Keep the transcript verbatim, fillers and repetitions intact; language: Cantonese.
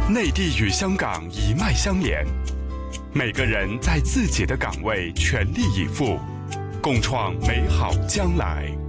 内地与香港一脉相连，每个人在自己的岗位全力以赴，共创美好将来。